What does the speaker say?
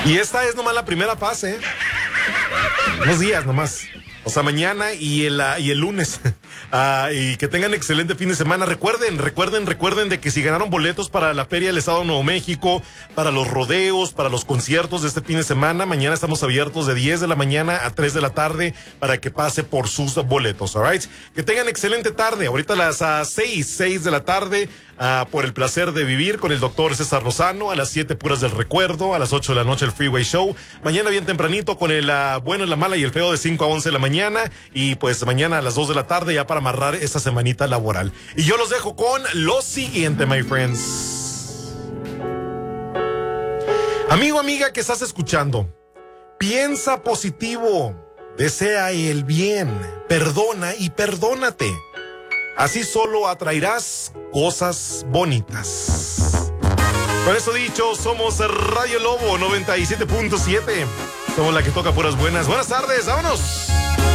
Y esta es nomás la primera fase, ¿eh? Unos días nomás. O sea, mañana y el lunes. Y que tengan excelente fin de semana. Recuerden de que si ganaron boletos para la Feria del Estado de Nuevo México, para los rodeos, para los conciertos de este fin de semana, mañana estamos abiertos de 10 de la mañana a 3 de la tarde para que pase por sus boletos, alright. Que tengan excelente tarde. Ahorita a las 6 de la tarde, por el placer de vivir con el doctor César Lozano, a las 7 puras del recuerdo, a las 8 de la noche el Freeway Show. Mañana bien tempranito con el bueno, la mala y el feo de 5 a 11 de la mañana. Y pues mañana a las 2 de la tarde ya para amarrar esta semanita laboral. Y yo los dejo con lo siguiente, my friends. Amigo, amiga que estás escuchando, piensa positivo, desea el bien, perdona y perdónate. Así solo atraerás cosas bonitas. Con eso dicho, somos Radio Lobo 97.7. Somos la que toca puras buenas. Buenas tardes, vámonos.